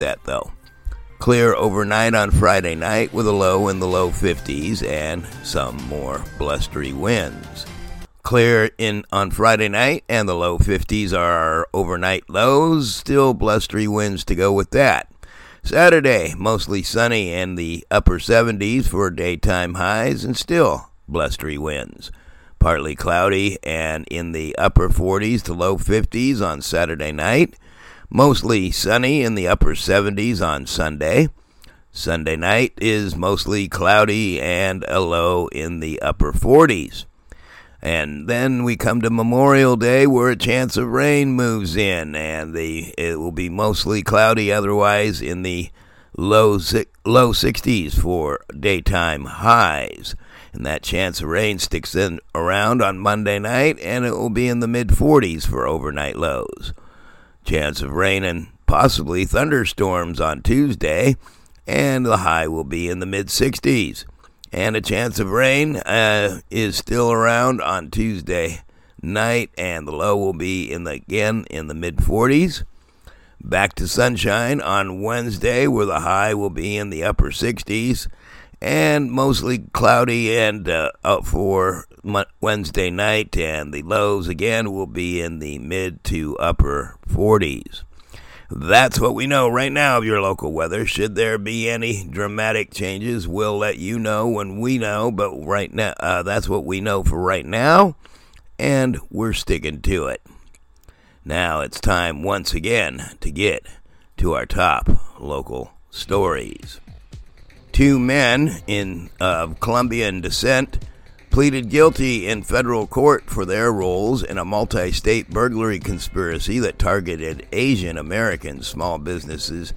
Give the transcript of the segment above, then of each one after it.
that, though. Clear overnight on Friday night with a low in the low 50s and some more blustery winds. Clear on Friday night and the low 50s are our overnight lows. Still blustery winds to go with that. Saturday, mostly sunny and the upper 70s for daytime highs and still blustery winds. Partly cloudy and in the upper 40s to low 50s on Saturday night. Mostly sunny in the upper 70s on Sunday. Sunday night is mostly cloudy and a low in the upper 40s. And then we come to Memorial Day where a chance of rain moves in, and it will be mostly cloudy otherwise in the low 60s for daytime highs. And that chance of rain sticks around on Monday night, and it will be in the mid-40s for overnight lows. Chance of rain and possibly thunderstorms on Tuesday, and the high will be in the mid-60s. And a chance of rain is still around on Tuesday night, and the low will be again in the mid-40s. Back to sunshine on Wednesday, where the high will be in the upper 60s, and mostly cloudy and up for Wednesday night, and the lows again will be in the mid to upper 40s. That's what we know right now of your local weather. Should there be any dramatic changes, we'll let you know when we know, but right now, that's what we know for right now, and we're sticking to it. Now it's time once again to get to our top local stories. Two men of Colombian descent pleaded guilty in federal court for their roles in a multi-state burglary conspiracy that targeted Asian American small business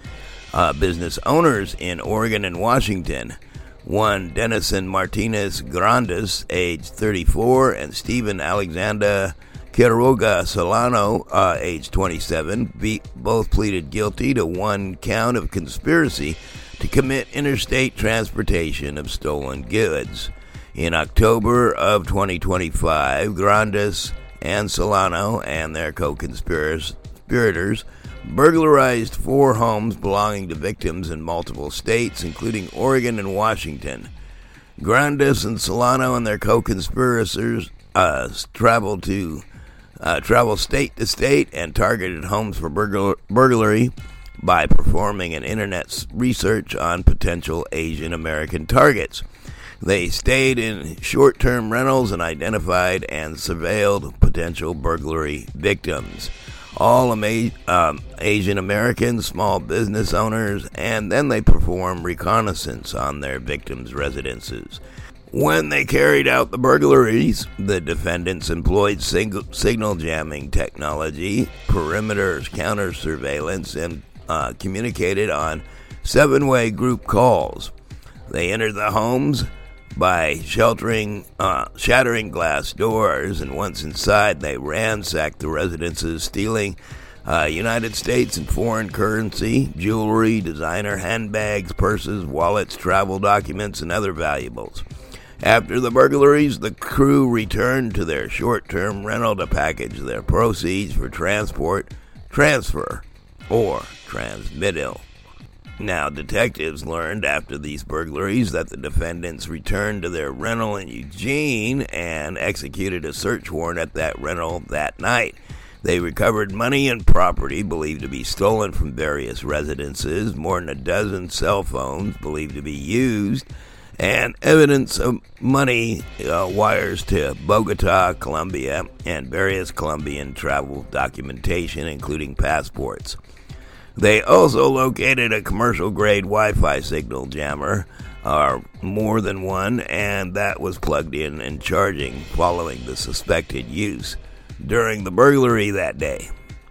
owners in Oregon and Washington. One, Denison Martinez Grandes, age 34, and Stephen Alexander Quiroga Solano, age 27, both pleaded guilty to one count of conspiracy to commit interstate transportation of stolen goods. In October of 2025, Grandes and Solano and their co-conspirators burglarized 4 homes belonging to victims in multiple states, including Oregon and Washington. Grandes and Solano and their co-conspirators traveled state to state and targeted homes for burglary by performing an internet research on potential Asian American targets. They stayed in short-term rentals and identified and surveilled potential burglary victims, all Asian American small business owners, and then they performed reconnaissance on their victims' residences. When they carried out the burglaries, the defendants employed signal jamming technology, perimeter counter surveillance, and communicated on 7-way group calls. They entered the homes by shattering glass doors, and once inside, they ransacked the residences, stealing United States and foreign currency, jewelry, designer handbags, purses, wallets, travel documents, and other valuables. After the burglaries, the crew returned to their short-term rental to package their proceeds for transport, transfer, or transmittal. Now, detectives learned after these burglaries that the defendants returned to their rental in Eugene and executed a search warrant at that rental that night. They recovered money and property believed to be stolen from various residences, more than a dozen cell phones believed to be used, and evidence of money wires to Bogota, Colombia, and various Colombian travel documentation, including passports. They also located a commercial-grade Wi-Fi signal jammer, or more than one, and that was plugged in and charging following the suspected use during the burglary that day.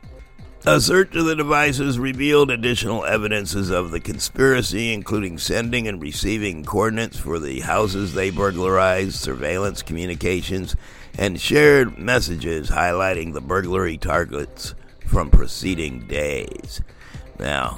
A search of the devices revealed additional evidences of the conspiracy, including sending and receiving coordinates for the houses they burglarized, surveillance communications, and shared messages highlighting the burglary targets from preceding days. Now,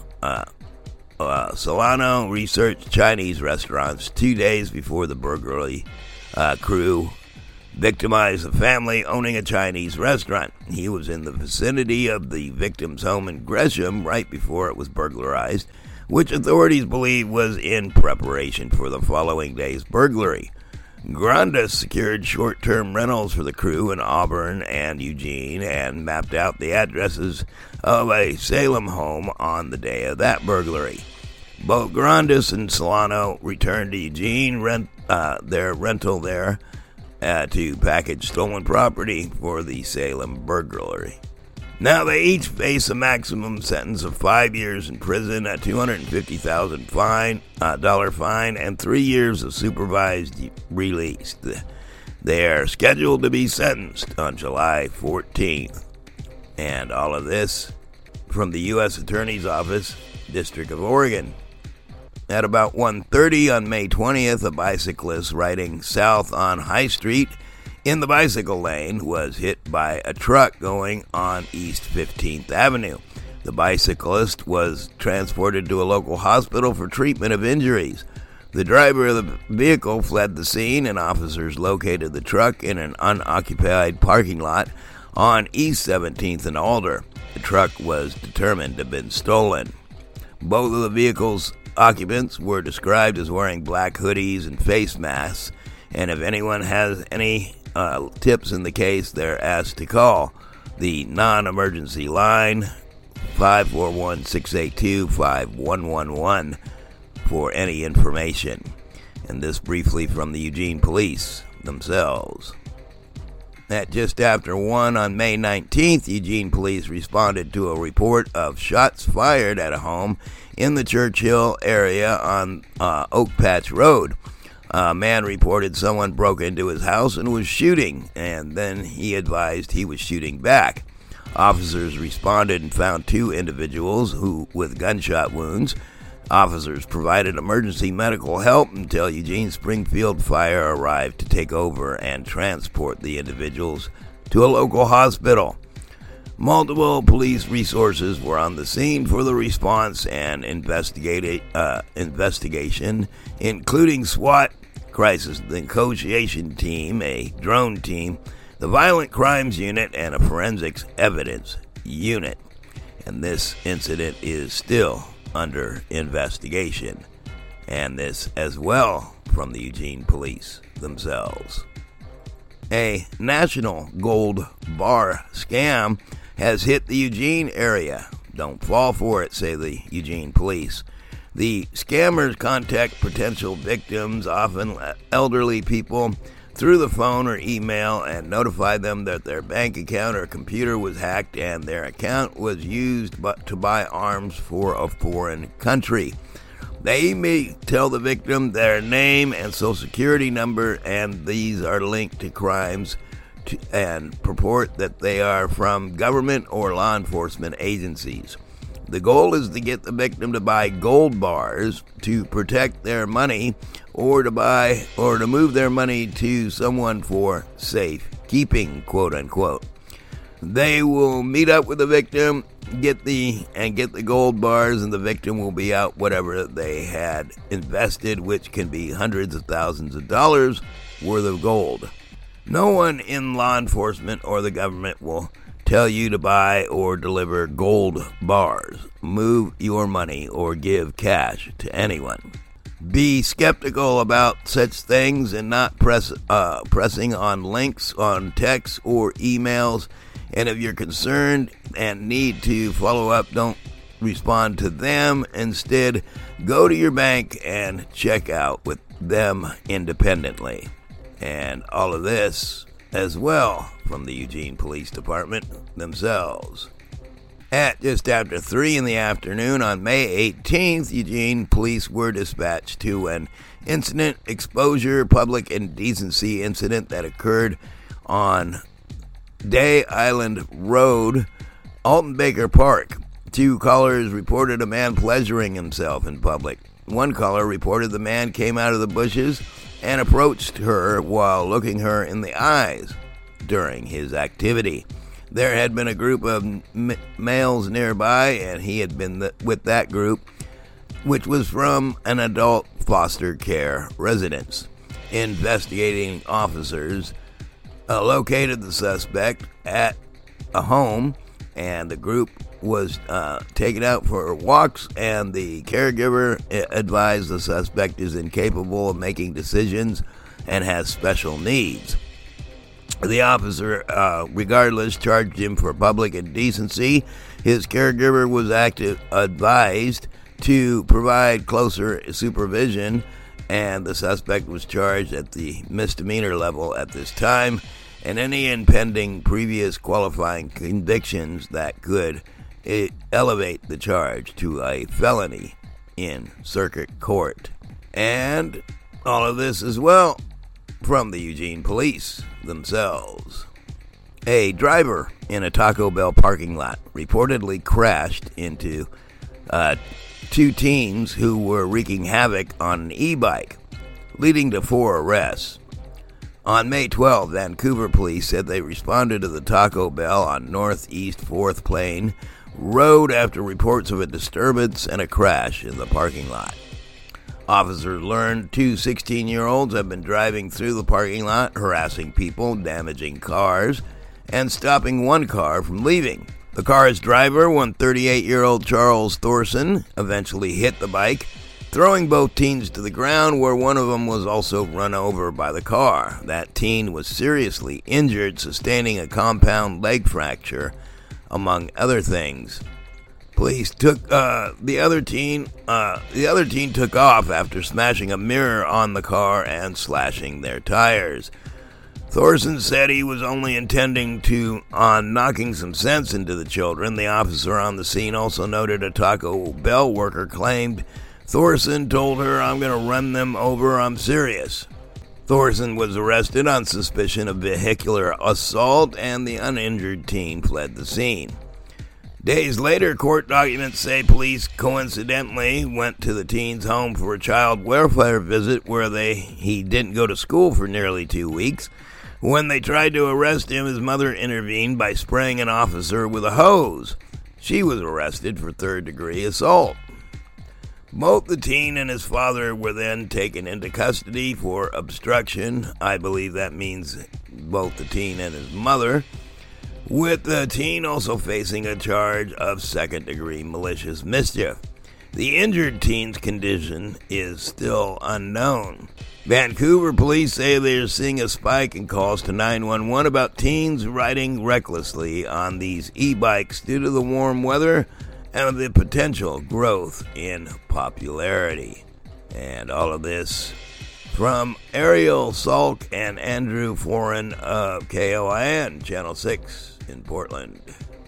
Solano researched Chinese restaurants 2 days before the burglary. Crew victimized a family owning a Chinese restaurant. He was in the vicinity of the victim's home in Gresham right before it was burglarized, which authorities believe was in preparation for the following day's burglary. Grandis secured short-term rentals for the crew in Auburn and Eugene and mapped out the addresses of a Salem home on the day of that burglary. Both Grandis and Solano returned to Eugene, their rental there, to package stolen property for the Salem burglary. Now they each face a maximum sentence of 5 years in prison, a $250,000 fine, and 3 years of supervised release. They are scheduled to be sentenced on July 14th. And all of this from the U.S. Attorney's Office, District of Oregon. At about 1:30 on May 20th, a bicyclist riding south on High Street in the bicycle lane was hit by a truck going on East 15th Avenue. The bicyclist was transported to a local hospital for treatment of injuries. The driver of the vehicle fled the scene, and officers located the truck in an unoccupied parking lot on East 17th and Alder. The truck was determined to have been stolen. Both of the vehicle's occupants were described as wearing black hoodies and face masks, and if anyone has any tips in the case, they're asked to call the non-emergency line 541-682-5111 for any information. And this briefly from the Eugene Police themselves. At just after 1 on May 19th, Eugene Police responded to a report of shots fired at a home in the Churchill area on Oak Patch Road. A man reported someone broke into his house and was shooting, and then he advised he was shooting back. Officers responded and found 2 individuals with gunshot wounds. Officers provided emergency medical help until Eugene Springfield Fire arrived to take over and transport the individuals to a local hospital. Multiple police resources were on the scene for the response and investigation, including SWAT, Crisis Negotiation Team, a drone team, the Violent Crimes Unit, and a Forensics Evidence Unit. And this incident is still under investigation. And this as well from the Eugene Police themselves. A national gold bar scam has hit the Eugene area. Don't fall for it, say the Eugene Police. The scammers contact potential victims, often elderly people, through the phone or email and notify them that their bank account or computer was hacked and their account was used to buy arms for a foreign country. They may tell the victim their name and social security number, and these are linked to crimes and purport that they are from government or law enforcement agencies. The goal is to get the victim to buy gold bars to protect their money, or to move their money to someone for safe keeping, quote unquote. They will meet up with the victim, get the gold bars, and the victim will be out whatever they had invested, which can be hundreds of thousands of dollars worth of gold. No one in law enforcement or the government will tell you to buy or deliver gold bars, move your money, or give cash to anyone. Be skeptical about such things and not pressing on links on texts or emails. And if you're concerned and need to follow up, don't respond to them. Instead, go to your bank and check out with them independently. And all of this as well from the Eugene Police Department themselves. At just after 3 in the afternoon on May 18th, Eugene Police were dispatched to an incident exposure public indecency incident that occurred on Day Island Road, Alton Baker Park. 2 callers reported a man pleasuring himself in public. 1 caller reported the man came out of the bushes and approached her while looking her in the eyes during his activity. There had been a group of males nearby, and he had been with that group, which was from an adult foster care residence. Investigating officers located the suspect at a home, and the group was taken out for walks, and the caregiver advised the suspect is incapable of making decisions and has special needs. The officer, regardless, charged him for public indecency. His caregiver was advised to provide closer supervision, and the suspect was charged at the misdemeanor level at this time, and any impending previous qualifying convictions that could elevate the charge to a felony in circuit court. And all of this as well from the Eugene police themselves. A driver in a Taco Bell parking lot reportedly crashed into two teens who were wreaking havoc on an e-bike, leading to 4 arrests. On May 12, Vancouver police said they responded to the Taco Bell on Northeast 4th Plain Road after reports of a disturbance and a crash in the parking lot. Officers learned 2 16-year-olds have been driving through the parking lot, harassing people, damaging cars, and stopping one car from leaving. The car's driver, 38-year-old Charles Thorson, eventually hit the bike, throwing both teens to the ground, where one of them was also run over by the car. That teen was seriously injured, sustaining a compound leg fracture, among other things. Police took the other teen took off after smashing a mirror on the car and slashing their tires. Thorson said he was only intending on knocking some sense into the children. The officer on the scene also noted a Taco Bell worker claimed Thorson told her, "I'm going to run them over, I'm serious." Thorson was arrested on suspicion of vehicular assault, and the uninjured teen fled the scene. Days later, court documents say police coincidentally went to the teen's home for a child welfare visit where he didn't go to school for nearly 2 weeks. When they tried to arrest him, his mother intervened by spraying an officer with a hose. She was arrested for third-degree assault. Both the teen and his father were then taken into custody for obstruction. I believe that means both the teen and his mother, with the teen also facing a charge of second-degree malicious mischief. The injured teen's condition is still unknown. Vancouver police say they are seeing a spike in calls to 911 about teens riding recklessly on these e-bikes due to the warm weather and the potential growth in popularity. And all of this from Ariel Salk and Andrew Foran of KOIN, Channel 6 in Portland.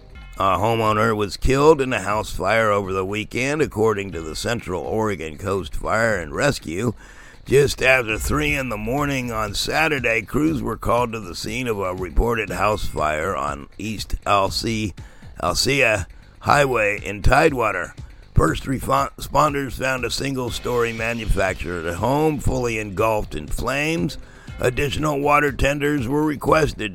A homeowner was killed in a house fire over the weekend, according to the Central Oregon Coast Fire and Rescue. Just after 3 in the morning on Saturday, crews were called to the scene of a reported house fire on East Alsea Highway in Tidewater. First responders found a single-story manufactured home fully engulfed in flames. Additional water tenders were requested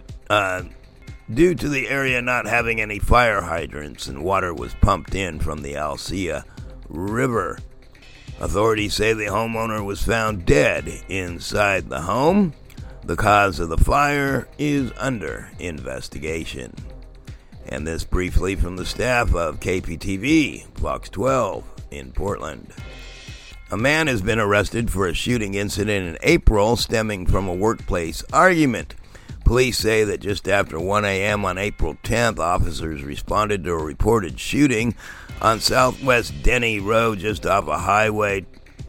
due to the area not having any fire hydrants, and water was pumped in from the Alsea River. Authorities say the homeowner was found dead inside the home. The cause of the fire is under investigation. And this briefly from the staff of KPTV, Fox 12 in Portland. A man has been arrested for a shooting incident in April stemming from a workplace argument. Police say that just after 1 a.m. on April 10th, officers responded to a reported shooting on Southwest Denny Road just off of Highway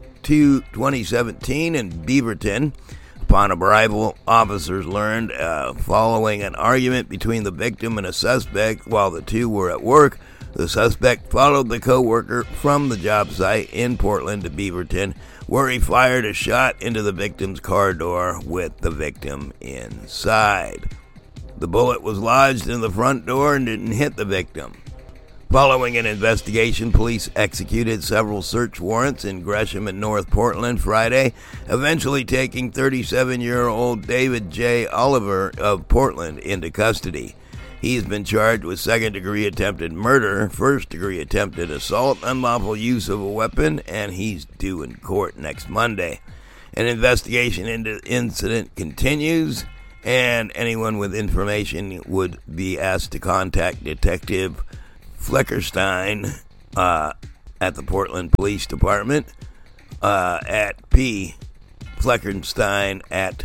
2017 in Beaverton. Upon arrival, officers learned following an argument between the victim and a suspect while the two were at work, the suspect followed the co-worker from the job site in Portland to Beaverton, where he fired a shot into the victim's car door with the victim inside. The bullet was lodged in the front door and didn't hit the victim. Following an investigation, police executed several search warrants in Gresham and North Portland Friday, eventually taking 37-year-old David J. Oliver of Portland into custody. He has been charged with second-degree attempted murder, first-degree attempted assault, unlawful use of a weapon, and he's due in court next Monday. An investigation into the incident continues, and anyone with information would be asked to contact Detective Fleckerstein at the Portland Police Department at Fleckerstein at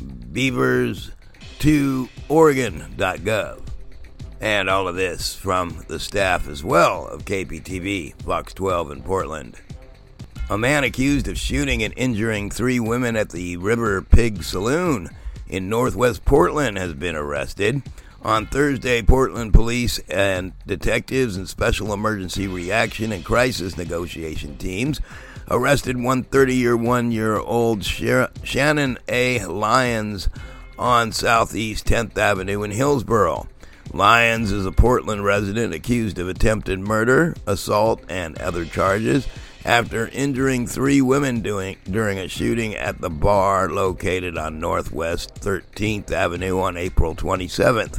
beavers2oregon.gov. And all of this from the staff as well of KPTV, Fox 12 in Portland. A man accused of shooting and injuring 3 women at the River Pig Saloon in northwest Portland has been arrested. On Thursday, Portland police and detectives and special emergency reaction and crisis negotiation teams arrested 131-year-old Shannon A. Lyons on Southeast 10th Avenue in Hillsborough. Lyons is a Portland resident accused of attempted murder, assault, and other charges after injuring 3 women during a shooting at the bar located on Northwest 13th Avenue on April 27th.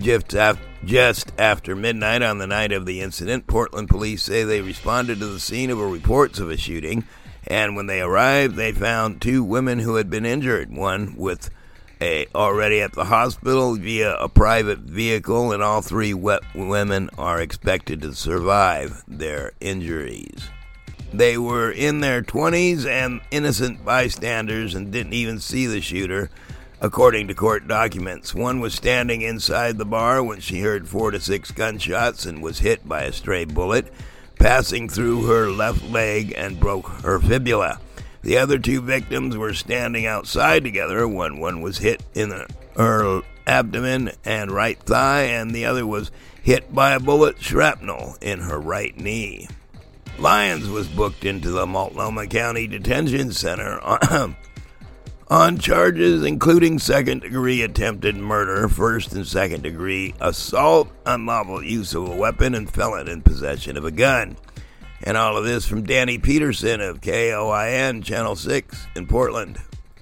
Just after midnight on the night of the incident, Portland police say they responded to the scene of reports of a shooting, and when they arrived, they found 2 women who had been injured, one with already at the hospital via a private vehicle, and all 3 women are expected to survive their injuries. They were in their 20s and innocent bystanders and didn't even see the shooter, according to court documents. One was standing inside the bar when she heard 4 to 6 gunshots and was hit by a stray bullet, passing through her left leg and broke her fibula. The other 2 victims were standing outside together. One was hit in her abdomen and right thigh, and the other was hit by a bullet shrapnel in her right knee. Lyons was booked into the Multnomah County Detention Center on charges including second-degree attempted murder, first and second-degree assault, unlawful use of a weapon, and felon in possession of a gun. And all of this from Danny Peterson of KOIN Channel 6 in Portland.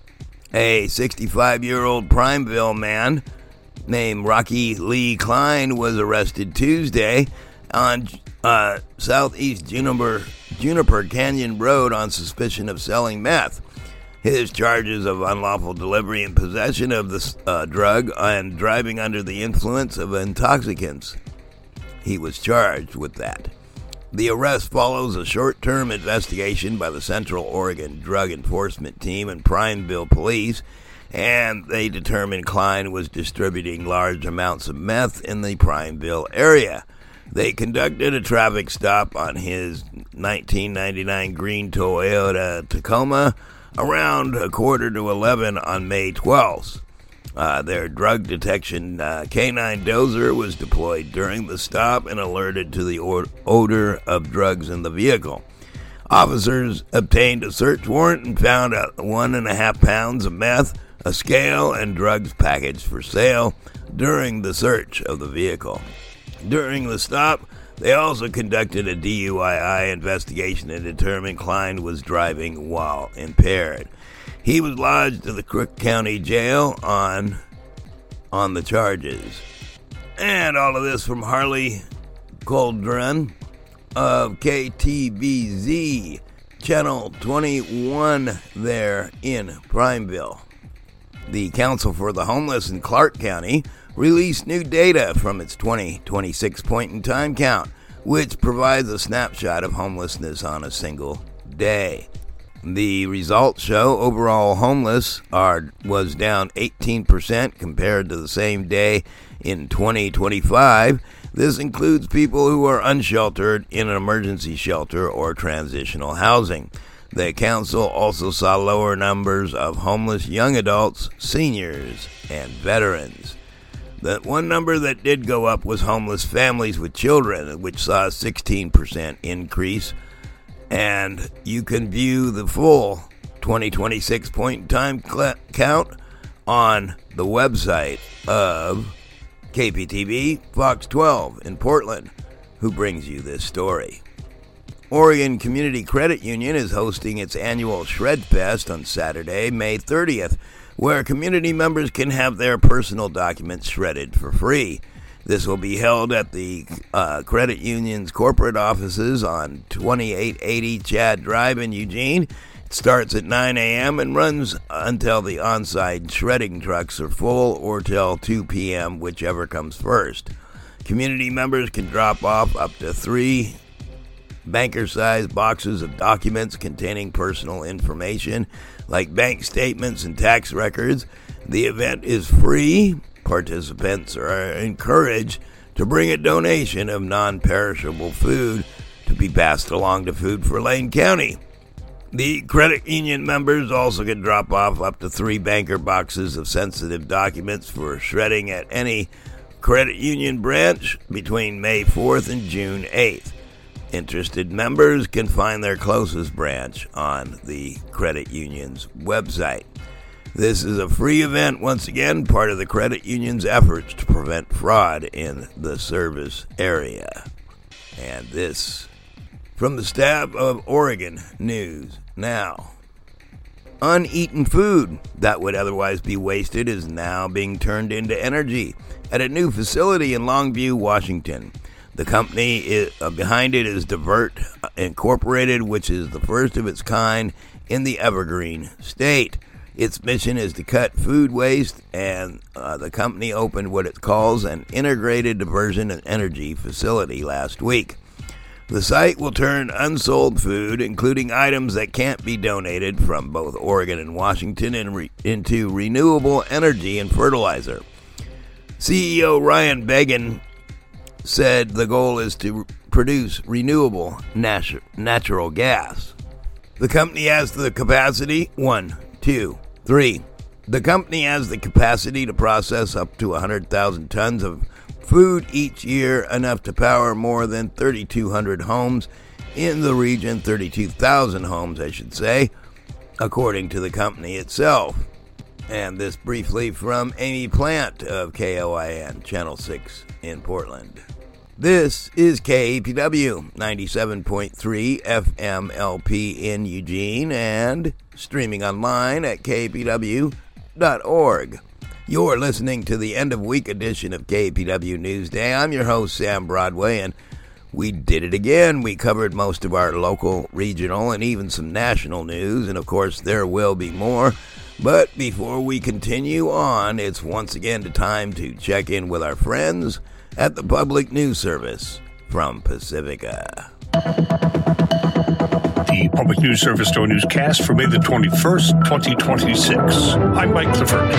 A 65-year-old Primeville man named Rocky Lee Klein was arrested Tuesday on Southeast Juniper Canyon Road on suspicion of selling meth. His charges of unlawful delivery and possession of the drug and driving under the influence of intoxicants. He was charged with that. The arrest follows a short-term investigation by the Central Oregon Drug Enforcement Team and Primeville Police, and they determined Klein was distributing large amounts of meth in the Primeville area. They conducted a traffic stop on his 1999 green Toyota Tacoma around 10:45 on May 12th. Their drug detection canine dozer was deployed during the stop and alerted to the odor of drugs in the vehicle. Officers obtained a search warrant and found 1.5 pounds of meth, a scale, and drugs packaged for sale during the search of the vehicle. During the stop, they also conducted a DUI investigation and determined Klein was driving while impaired. He was lodged at the Crook County Jail on the charges. And all of this from Harley Coldren of KTVZ, Channel 21 there in Primeville. The Council for the Homeless in Clark County released new data from its 2026 point-in-time count, which provides a snapshot of homelessness on a single day. The results show overall homeless was down 18% compared to the same day in 2025. This includes people who are unsheltered in an emergency shelter or transitional housing. The council also saw lower numbers of homeless young adults, seniors, and veterans. The one number that did go up was homeless families with children, which saw a 16% increase. And you can view the full 2026 point-in-time count on the website of KPTV Fox 12 in Portland, who brings you this story. Oregon Community Credit Union is hosting its annual Shred Fest on Saturday, May 30th, where community members can have their personal documents shredded for free. This will be held at the credit union's corporate offices on 2880 Chad Drive in Eugene, It starts at 9 a.m. and runs until the on-site shredding trucks are full or till 2 p.m., whichever comes first. Community members can drop off up to 3 banker-sized boxes of documents containing personal information like bank statements and tax records. The event is free. Participants are encouraged to bring a donation of non-perishable food to be passed along to Food for Lane County. The credit union members also can drop off up to 3 banker boxes of sensitive documents for shredding at any credit union branch between May 4th and June 8th. Interested members can find their closest branch on the credit union's website. This is a free event, once again, part of the credit union's efforts to prevent fraud in the service area. And this from the staff of Oregon News Now. Uneaten food that would otherwise be wasted is now being turned into energy at a new facility in Longview, Washington. The company behind it is Divert Incorporated, which is the first of its kind in the Evergreen State. Its mission is to cut food waste, and the company opened what it calls an integrated diversion and energy facility last week. The site will turn unsold food, including items that can't be donated from both Oregon and Washington, into renewable energy and fertilizer. CEO Ryan Began said the goal is to produce renewable natural gas. The company has the capacity, 3. The company has the capacity to process up to 100,000 tons of food each year, enough to power more than 3,200 homes in the region, 32,000 homes, I should say, according to the company itself. And this briefly from Amy Plant of KOIN, Channel 6 in Portland. This is KAPW 97.3 FM LP in Eugene and streaming online at KAPW.org. You're listening to the end-of-week edition of KAPW Newsday. I'm your host, Sam Broadway, and we did it again. We covered most of our local, regional, and even some national news, and of course there will be more. But before we continue on, it's once again the time to check in with our friends at the Public News Service from Pacifica. The Public News Service No Newscast for May the 21st, 2026. I'm Mike Clifford.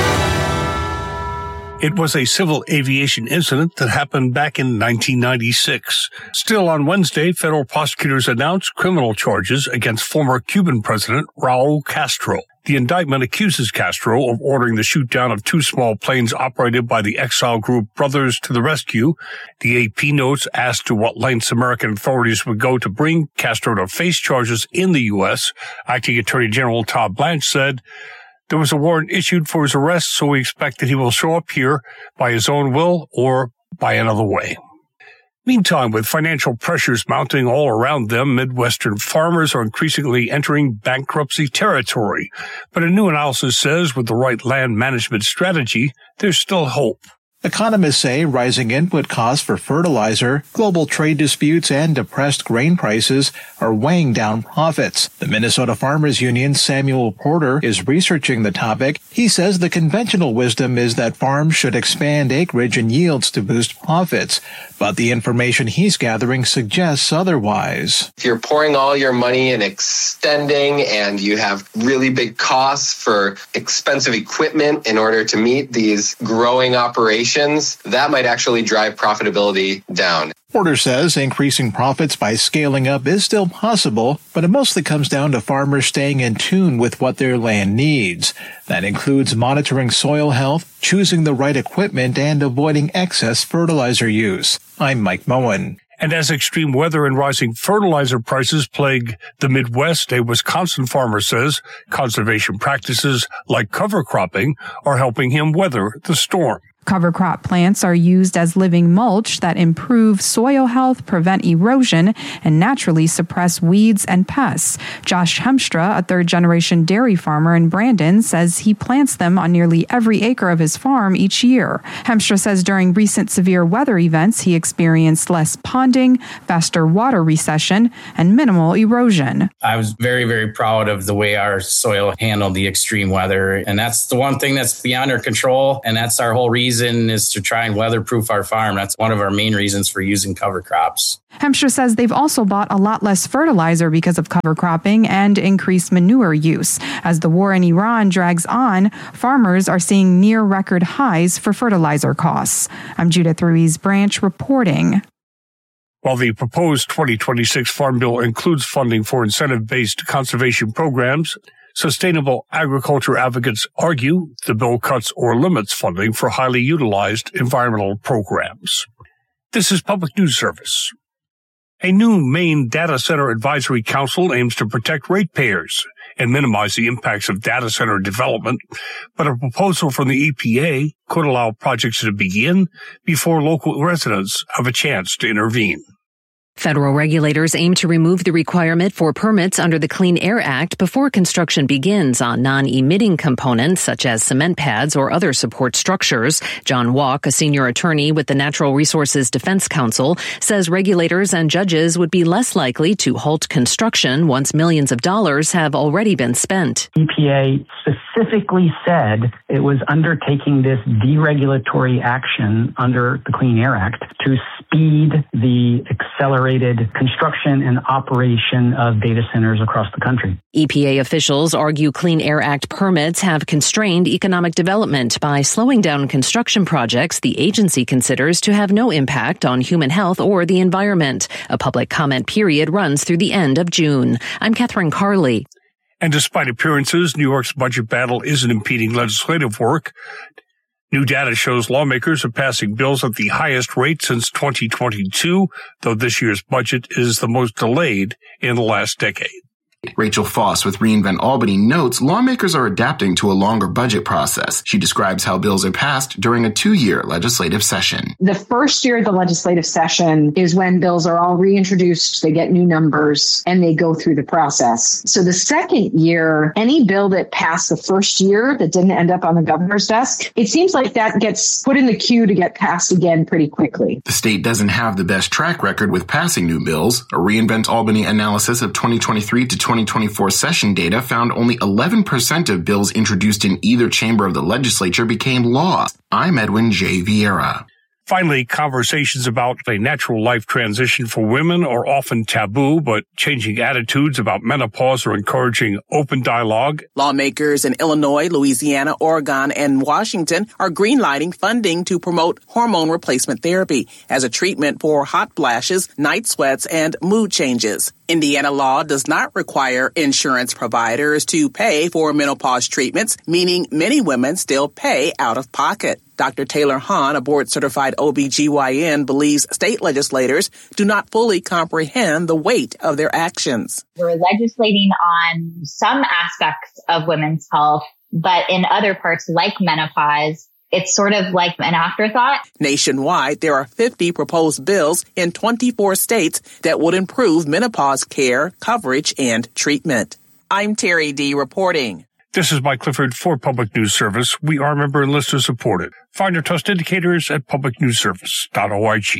It was a civil aviation incident that happened back in 1996. Still on Wednesday, federal prosecutors announced criminal charges against former Cuban President Raul Castro. The indictment accuses Castro of ordering the shoot-down of 2 small planes operated by the exile group Brothers to the Rescue. The AP notes asked to what lengths American authorities would go to bring Castro to face charges in the U.S. Acting Attorney General Todd Blanche said, "There was a warrant issued for his arrest, so we expect that he will show up here by his own will or by another way." Meantime, with financial pressures mounting all around them, Midwestern farmers are increasingly entering bankruptcy territory. But a new analysis says with the right land management strategy, there's still hope. Economists say rising input costs for fertilizer, global trade disputes, and depressed grain prices are weighing down profits. The Minnesota Farmers Union's Samuel Porter is researching the topic. He says the conventional wisdom is that farms should expand acreage and yields to boost profits, but the information he's gathering suggests otherwise. If you're pouring all your money in extending and you have really big costs for expensive equipment in order to meet these growing operations, that might actually drive profitability down. Porter says increasing profits by scaling up is still possible, but it mostly comes down to farmers staying in tune with what their land needs. That includes monitoring soil health, choosing the right equipment, and avoiding excess fertilizer use. I'm Mike Moen. And as extreme weather and rising fertilizer prices plague the Midwest, a Wisconsin farmer says conservation practices like cover cropping are helping him weather the storm. Cover crop plants are used as living mulch that improve soil health, prevent erosion, and naturally suppress weeds and pests. Josh Hemstra, a third-generation dairy farmer in Brandon, says he plants them on nearly every acre of his farm each year. Hemstra says during recent severe weather events, he experienced less ponding, faster water recession, and minimal erosion. I was very, very proud of the way our soil handled the extreme weather. And that's the one thing that's beyond our control. And that's our whole reason is to try and weatherproof our farm. That's one of our main reasons for using cover crops. Hemstra says they've also bought a lot less fertilizer because of cover cropping and increased manure use. As the war in Iran drags on, farmers are seeing near record highs for fertilizer costs. I'm Judith Ruiz Branch reporting. While the proposed 2026 Farm Bill includes funding for incentive-based conservation programs, sustainable agriculture advocates argue the bill cuts or limits funding for highly utilized environmental programs. This is Public News Service. A new Maine Data Center Advisory Council aims to protect ratepayers and minimize the impacts of data center development, but a proposal from the EPA could allow projects to begin before local residents have a chance to intervene. Federal regulators aim to remove the requirement for permits under the Clean Air Act before construction begins on non-emitting components such as cement pads or other support structures. John Walk, a senior attorney with the Natural Resources Defense Council, says regulators and judges would be less likely to halt construction once millions of dollars have already been spent. EPA specifically said it was undertaking this deregulatory action under the Clean Air Act to speed the accelerated construction and operation of data centers across the country. EPA officials argue Clean Air Act permits have constrained economic development by slowing down construction projects the agency considers to have no impact on human health or the environment. A public comment period runs through the end of June. I'm Catherine Carley. And despite appearances, New York's budget battle isn't impeding legislative work. New data shows lawmakers are passing bills at the highest rate since 2022, though this year's budget is the most delayed in the last decade. Rachel Foss with Reinvent Albany notes lawmakers are adapting to a longer budget process. She describes how bills are passed during a 2-year legislative session. The first year of the legislative session is when bills are all reintroduced, they get new numbers, and they go through the process. So the second year, any bill that passed the first year that didn't end up on the governor's desk, it seems like that gets put in the queue to get passed again pretty quickly. The state doesn't have the best track record with passing new bills. A Reinvent Albany analysis of 2023 to 2024 session data found only 11% of bills introduced in either chamber of the legislature became law. I'm Edwin J. Vieira. Finally, conversations about a natural life transition for women are often taboo, but changing attitudes about menopause are encouraging open dialogue. Lawmakers in Illinois, Louisiana, Oregon, and Washington are greenlighting funding to promote hormone replacement therapy as a treatment for hot flashes, night sweats, and mood changes. Indiana law does not require insurance providers to pay for menopause treatments, meaning many women still pay out of pocket. Dr. Taylor Hahn, a board-certified OBGYN, believes state legislators do not fully comprehend the weight of their actions. We're legislating on some aspects of women's health, but in other parts like menopause, it's sort of like an afterthought. Nationwide, there are 50 proposed bills in 24 states that would improve menopause care, coverage, and treatment. I'm Terry D. reporting. This is Mike Clifford for Public News Service. We are member and listener supported. Find our trust indicators at publicnewsservice.org.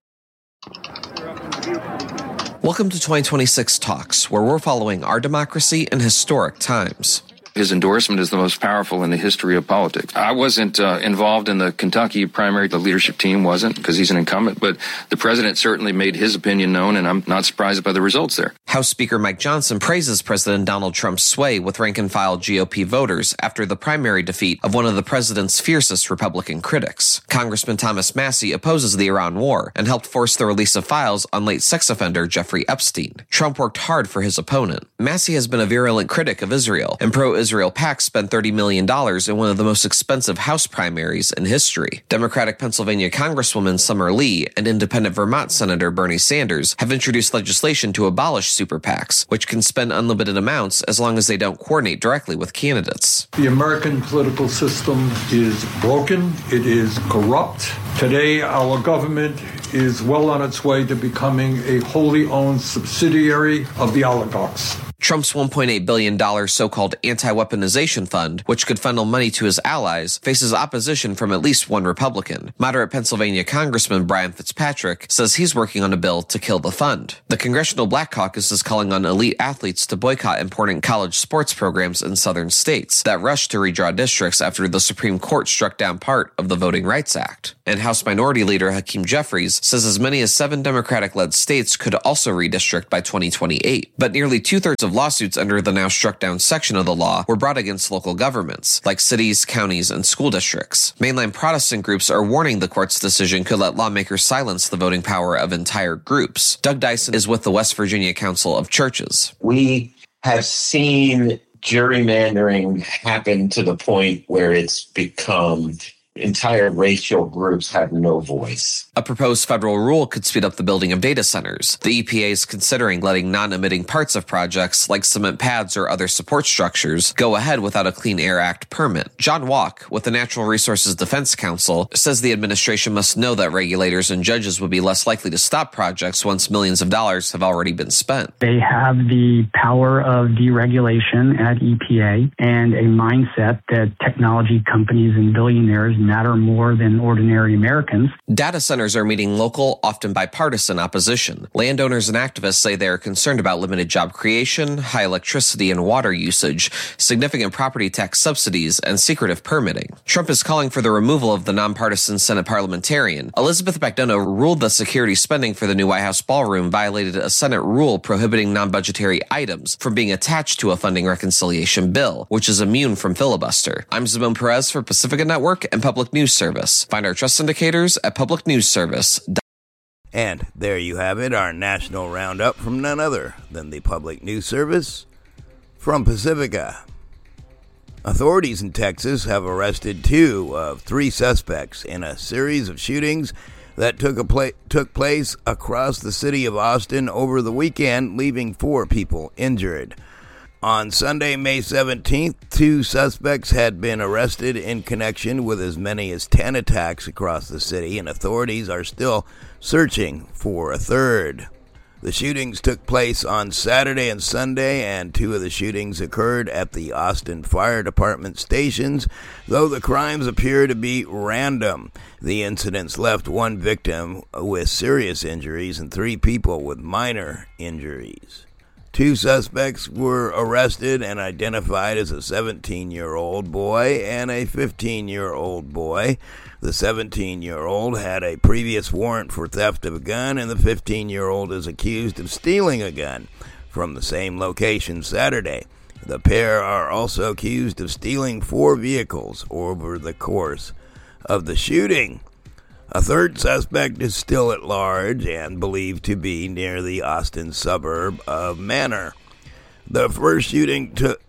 Welcome to 2026 Talks, where we're following our democracy in historic times. His endorsement is the most powerful in the history of politics. I wasn't involved in the Kentucky primary. The leadership team wasn't because he's an incumbent, but the president certainly made his opinion known, and I'm not surprised by the results there. House Speaker Mike Johnson praises President Donald Trump's sway with rank-and-file GOP voters after the primary defeat of one of the president's fiercest Republican critics. Congressman Thomas Massie opposes the Iran war and helped force the release of files on late sex offender Jeffrey Epstein. Trump worked hard for his opponent. Massie has been a virulent critic of Israel and pro-Israel pro-Israel PAC spent $30 million in one of the most expensive House primaries in history. Democratic Pennsylvania Congresswoman Summer Lee and independent Vermont Senator Bernie Sanders have introduced legislation to abolish super PACs, which can spend unlimited amounts as long as they don't coordinate directly with candidates. The American political system is broken. It is corrupt. Today, our government is well on its way to becoming a wholly owned subsidiary of the oligarchs. Trump's $1.8 billion so-called anti-weaponization fund, which could funnel money to his allies, faces opposition from at least one Republican. Moderate Pennsylvania Congressman Brian Fitzpatrick says he's working on a bill to kill the fund. The Congressional Black Caucus is calling on elite athletes to boycott important college sports programs in southern states that rushed to redraw districts after the Supreme Court struck down part of the Voting Rights Act. And House Minority Leader Hakeem Jeffries says as many as 7 Democratic-led states could also redistrict by 2028. But nearly two-thirds of lawsuits under the now struck-down section of the law were brought against local governments, like cities, counties, and school districts. Mainline Protestant groups are warning the court's decision could let lawmakers silence the voting power of entire groups. Doug Dyson is with the West Virginia Council of Churches. We have seen gerrymandering happen to the point where it's become entire racial groups have no voice. A proposed federal rule could speed up the building of data centers. The EPA is considering letting non-emitting parts of projects like cement pads or other support structures go ahead without a Clean Air Act permit. John Walk, with the Natural Resources Defense Council, says the administration must know that regulators and judges would be less likely to stop projects once millions of dollars have already been spent. They have the power of deregulation at EPA and a mindset that technology companies and billionaires matter more than ordinary Americans. Data centers are meeting local, often bipartisan opposition. Landowners and activists say they are concerned about limited job creation, high electricity and water usage, significant property tax subsidies, and secretive permitting. Trump is calling for the removal of the nonpartisan Senate parliamentarian. Elizabeth McDonough ruled that security spending for the new White House ballroom violated a Senate rule prohibiting non-budgetary items from being attached to a funding reconciliation bill, which is immune from filibuster. I'm Zimon Perez for Pacifica Network and Public News Service. Find our trust indicators at publicnewsservice.com. And there you have it, our national roundup from none other than the Public News Service from Pacifica. Authorities in Texas have arrested 2 of 3 suspects in a series of shootings that took place across the city of Austin over the weekend, leaving 4 people injured. On Sunday, May 17th, 2 suspects had been arrested in connection with as many as 10 attacks across the city, and authorities are still searching for a third. The shootings took place on Saturday and Sunday, and 2 of the shootings occurred at the Austin Fire Department stations, though the crimes appear to be random. The incidents left 1 victim with serious injuries and 3 people with minor injuries. 2 suspects were arrested and identified as a 17-year-old boy and a 15-year-old boy. The 17-year-old had a previous warrant for theft of a gun, and the 15-year-old is accused of stealing a gun from the same location Saturday. The pair are also accused of stealing 4 vehicles over the course of the shooting. A third suspect is still at large and believed to be near the Austin suburb of Manor. The first shooting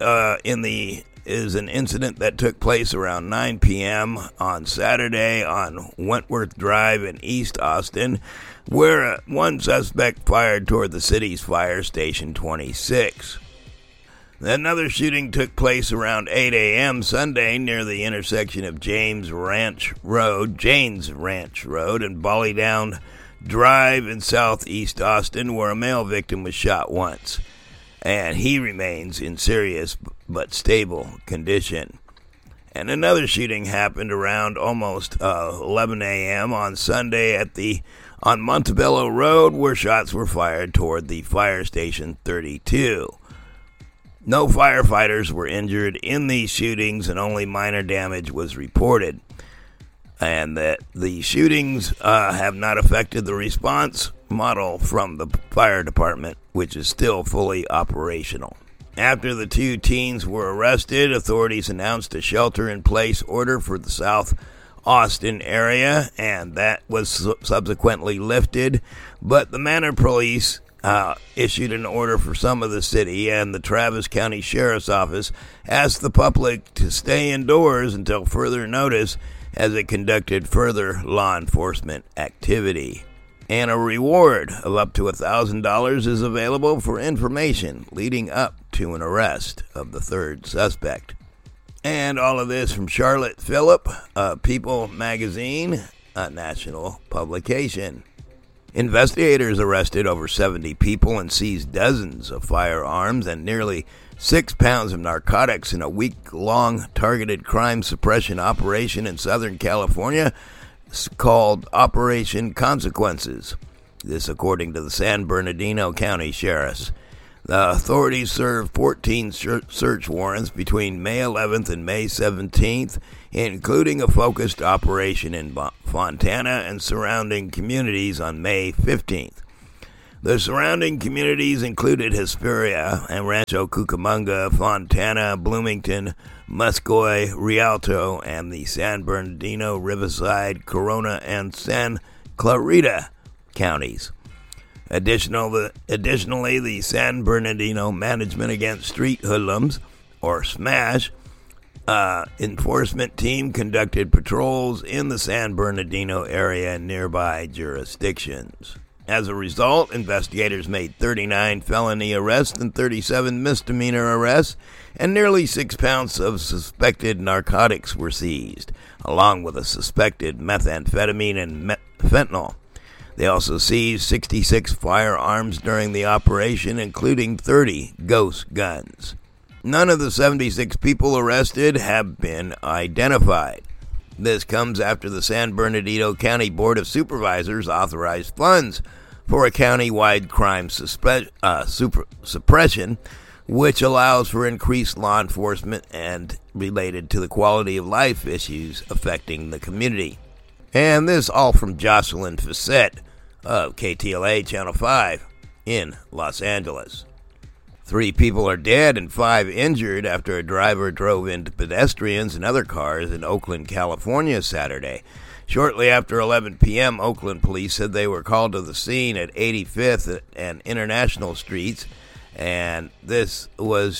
is an incident that took place around 9 p.m. on Saturday on Wentworth Drive in East Austin, where 1 suspect fired toward the city's Fire Station 26. Another shooting took place around 8 a.m. Sunday near the intersection of Janes Ranch Road and Bollydown Drive in southeast Austin, where a male victim was shot once, and he remains in serious but stable condition. And another shooting happened around almost 11 a.m. on Sunday on Montebello Road, where shots were fired toward the Fire Station 32. No firefighters were injured in these shootings, and only minor damage was reported. And that the shootings have not affected the response model from the fire department, which is still fully operational. After the 2 teens were arrested, authorities announced a shelter-in-place order for the South Austin area, and that was subsequently lifted. But the Manor Police issued an order for some of the city, and the Travis County Sheriff's Office asked the public to stay indoors until further notice as it conducted further law enforcement activity. And a reward of up to $1,000 is available for information leading up to an arrest of the third suspect. And all of this from Charlotte Phillip, People magazine, a national publication. Investigators arrested over 70 people and seized dozens of firearms and nearly 6 pounds of narcotics in a week-long targeted crime suppression operation in Southern California called Operation Consequences. This according to the San Bernardino County Sheriffs. The authorities served 14 search warrants between May 11th and May 17th, including a focused operation in Fontana and surrounding communities on May 15th. The surrounding communities included Hesperia and Rancho Cucamonga, Fontana, Bloomington, Muscoy, Rialto, and the San Bernardino, Riverside, Corona, and San Clarita counties. Additionally, the San Bernardino Management Against Street Hoodlums, or SMASH, enforcement team conducted patrols in the San Bernardino area and nearby jurisdictions. As a result, investigators made 39 felony arrests and 37 misdemeanor arrests, and nearly 6 pounds of suspected narcotics were seized, along with a suspected methamphetamine and fentanyl. They also seized 66 firearms during the operation, including 30 ghost guns. None of the 76 people arrested have been identified. This comes after the San Bernardino County Board of Supervisors authorized funds for a county-wide crime suppression, which allows for increased law enforcement and related to the quality of life issues affecting the community. And this all from Jocelyn Facette of KTLA Channel 5 in Los Angeles. 3 people are dead and 5 injured after a driver drove into pedestrians and other cars in Oakland, California Saturday. Shortly after 11 p.m., Oakland police said they were called to the scene at 85th and International Streets, and this was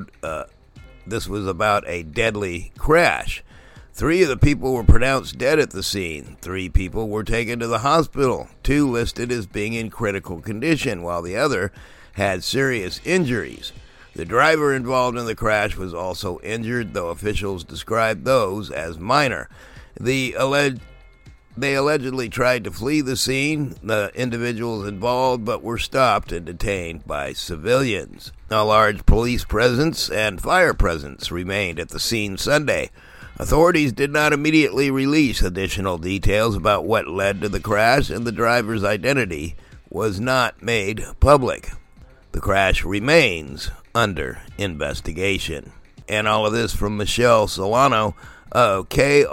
about a deadly crash. 3 of the people were pronounced dead at the scene. 3 people were taken to the hospital, 2 listed as being in critical condition, while the other had serious injuries. The driver involved in the crash was also injured, though officials described those as minor. They allegedly tried to flee the scene, the individuals involved, but were stopped and detained by civilians. A large police presence and fire presence remained at the scene Sunday. Authorities did not immediately release additional details about what led to the crash, and the driver's identity was not made public. The crash remains under investigation. And all of this from Michelle Solano of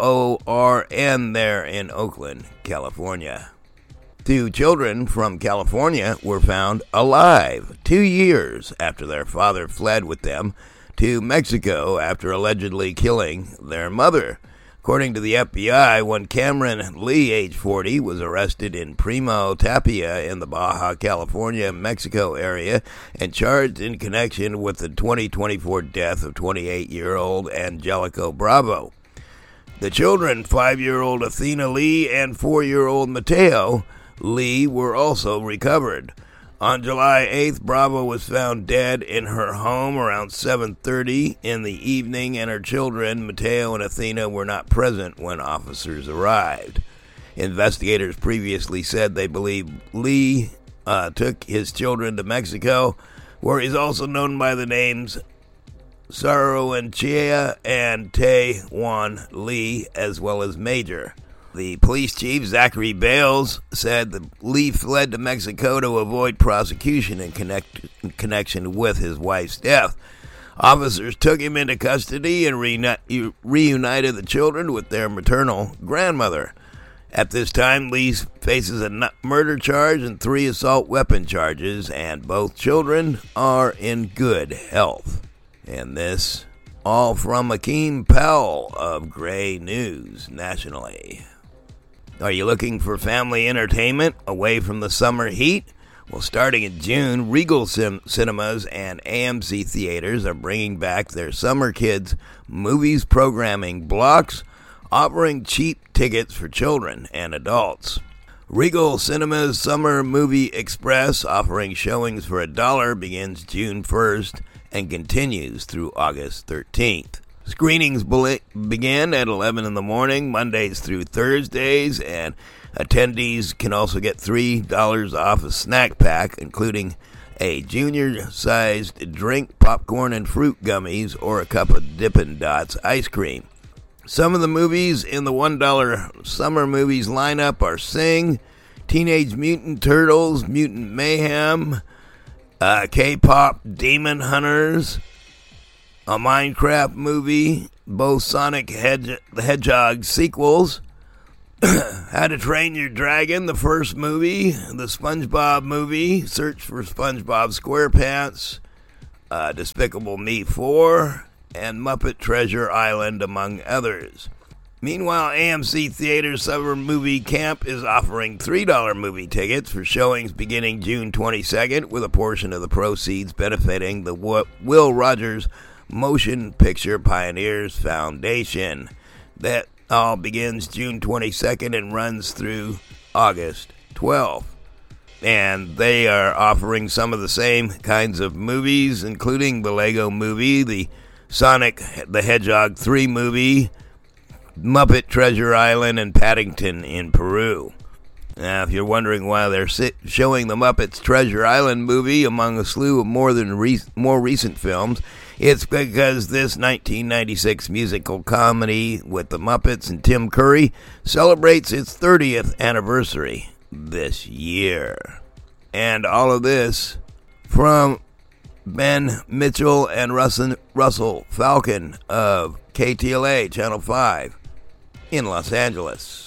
KORN there in Oakland, California. 2 children from California were found alive 2 years after their father fled with them to Mexico after allegedly killing their mother. According to the FBI, one Cameron Lee, age 40, was arrested in Primo Tapia in the Baja California, Mexico area and charged in connection with the 2024 death of 28-year-old Angelico Bravo. The children, 5-year-old Athena Lee and 4-year-old Mateo Lee, were also recovered. On July 8th, Bravo was found dead in her home around 7:30 in the evening, and her children, Mateo and Athena, were not present when officers arrived. Investigators previously said they believe Lee took his children to Mexico, where he's also known by the names Saruenchea and Tae Wan Lee, as well as Major. The police chief, Zachary Bales, said that Lee fled to Mexico to avoid prosecution in connection with his wife's death. Officers took him into custody and reunited the children with their maternal grandmother. At this time, Lee faces a murder charge and 3 assault weapon charges, and both children are in good health. And this, all from Akeem Powell of Gray News Nationally. Are you looking for family entertainment away from the summer heat? Well, starting in June, Regal Cinemas and AMC Theaters are bringing back their Summer Kids movies programming blocks, offering cheap tickets for children and adults. Regal Cinemas Summer Movie Express, offering showings for $1, begins June 1st and continues through August 13th. Screenings begin at 11 in the morning, Mondays through Thursdays, and attendees can also get $3 off a snack pack, including a junior-sized drink, popcorn, and fruit gummies, or a cup of Dippin' Dots ice cream. Some of the movies in the $1 summer movies lineup are Sing, Teenage Mutant Turtles, Mutant Mayhem, K-pop Demon Hunters, a Minecraft movie, both Sonic the Hedgehog sequels, How to Train Your Dragon, the first movie, the SpongeBob movie, Search for SpongeBob SquarePants, Despicable Me 4, and Muppet Treasure Island, among others. Meanwhile, AMC Theaters Summer Movie Camp is offering $3 movie tickets for showings beginning June 22nd, with a portion of the proceeds benefiting the Will Rogers Motion Picture Pioneers Foundation. That all begins June 22nd and runs through August 12th. And they are offering some of the same kinds of movies, including the Lego Movie, the Sonic the Hedgehog 3 movie, Muppet Treasure Island, and Paddington in Peru. Now, if you're wondering why they're showing the Muppets Treasure Island movie among a slew of more recent films, it's because this 1996 musical comedy with the Muppets and Tim Curry celebrates its 30th anniversary this year. And all of this from Ben Mitchell and Russell Falcon of KTLA Channel 5 in Los Angeles.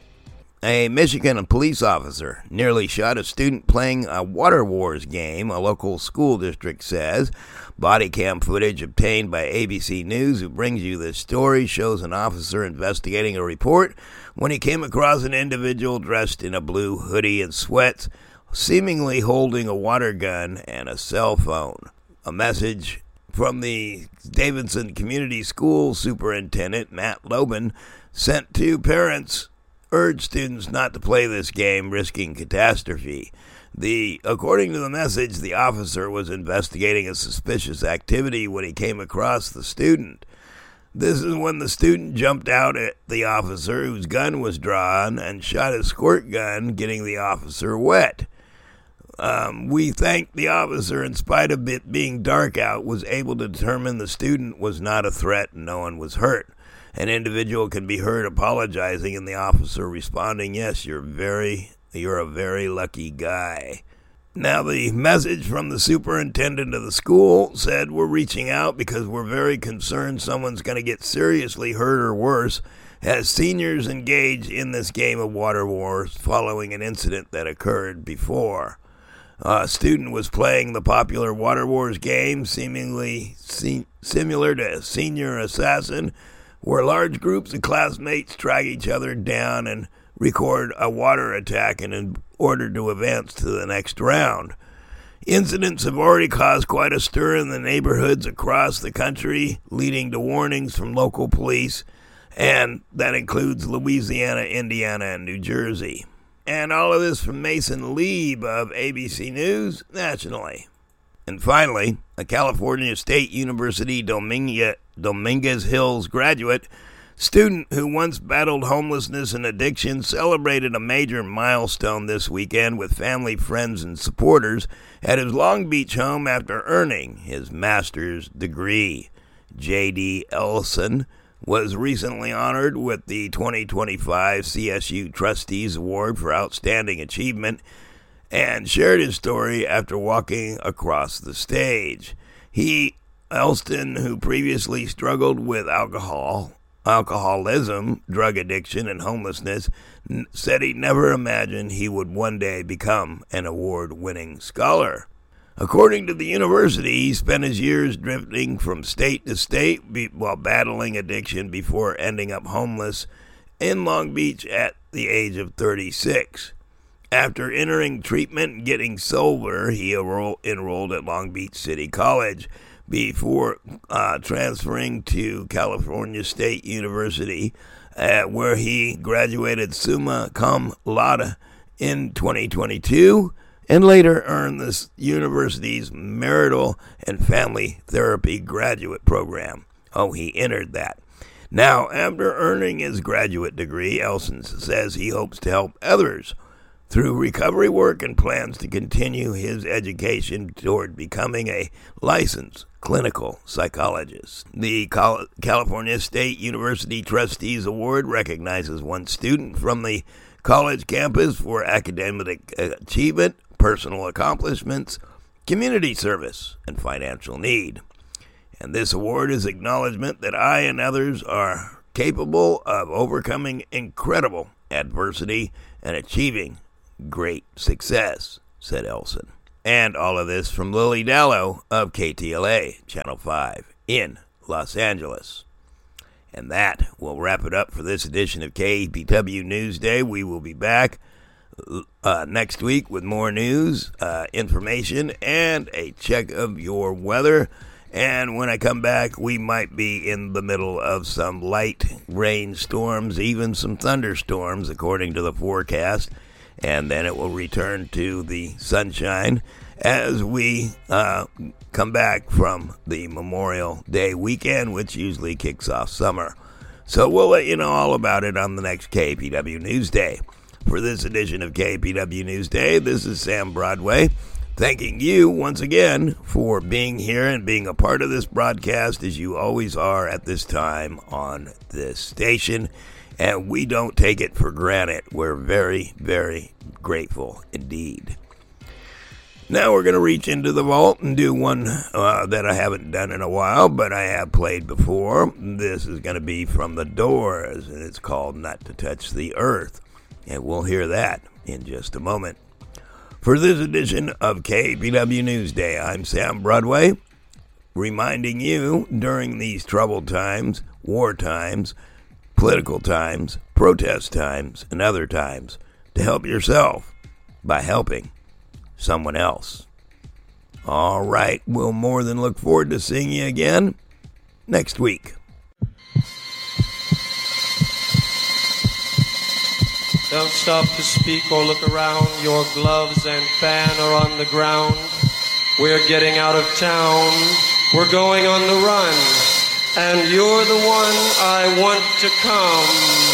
A Michigan police officer nearly shot a student playing a Water Wars game, a local school district says. Body cam footage obtained by ABC News, who brings you this story, shows an officer investigating a report when he came across an individual dressed in a blue hoodie and sweats, seemingly holding a water gun and a cell phone. A message from the Davidson Community School Superintendent, Matt Lobin, sent to parents, urged students not to play this game, risking catastrophe. According to the message, the officer was investigating a suspicious activity when he came across the student. This is when the student jumped out at the officer, whose gun was drawn, and shot a squirt gun, getting the officer wet. We think the officer, in spite of it being dark out, was able to determine the student was not a threat and no one was hurt. An individual can be heard apologizing and the officer responding, "Yes, you're a very lucky guy." Now, the message from the superintendent of the school said, "We're reaching out because we're very concerned someone's going to get seriously hurt or worse as seniors engage in this game of Water Wars following an incident that occurred before." A student was playing the popular Water Wars game, seemingly similar to Senior Assassin, where large groups of classmates track each other down and record a water attack in order to advance to the next round. Incidents have already caused quite a stir in the neighborhoods across the country, leading to warnings from local police, and that includes Louisiana, Indiana, and New Jersey. And all of this from Mason Lieb of ABC News nationally. And finally, a California State University Dominguez Hills graduate student who once battled homelessness and addiction celebrated a major milestone this weekend with family, friends, and supporters at his Long Beach home after earning his master's degree. J.D. Ellison was recently honored with the 2025 CSU Trustees Award for Outstanding Achievement and shared his story after walking across the stage. Elston, who previously struggled with alcoholism, drug addiction, and homelessness, said he never imagined he would one day become an award-winning scholar. According to the university, he spent his years drifting from state to state while battling addiction before ending up homeless in Long Beach at the age of 36. After entering treatment and getting sober, he enrolled at Long Beach City College before transferring to California State University, where he graduated summa cum laude in 2022 and later earned the university's marital and family therapy graduate program. Oh, he entered that. Now, after earning his graduate degree, Elson says he hopes to help others through recovery work and plans to continue his education toward becoming a licensed clinical psychologist. The California State University Trustees Award recognizes one student from the college campus for academic achievement, personal accomplishments, community service, and financial need. And this award is acknowledgement that I and others are capable of overcoming incredible adversity and achieving great success, said Elson. And all of this from Lily Dallow of KTLA, Channel 5 in Los Angeles. And that will wrap it up for this edition of KBW Newsday. We will be back next week with more news, information, and a check of your weather. And when I come back, we might be in the middle of some light rainstorms, even some thunderstorms, according to the forecast. And then it will return to the sunshine as we come back from the Memorial Day weekend, which usually kicks off summer. So we'll let you know all about it on the next KPW Newsday. For this edition of KPW Newsday, this is Sam Broadway, thanking you once again for being here and being a part of this broadcast, as you always are at this time on this station. And we don't take it for granted. We're very, very grateful indeed. Now we're going to reach into the vault and do one that I haven't done in a while, but I have played before. This is going to be from The Doors, and it's called Not to Touch the Earth. And we'll hear that in just a moment. For this edition of KBW Newsday, I'm Sam Broadway, reminding you during these troubled times, war times, political times, protest times, and other times, to help yourself by helping someone else. All right, we'll more than look forward to seeing you again next week. Don't stop to speak or look around. Your gloves and fan are on the ground. We're getting out of town. We're going on the run. And you're the one I want to come.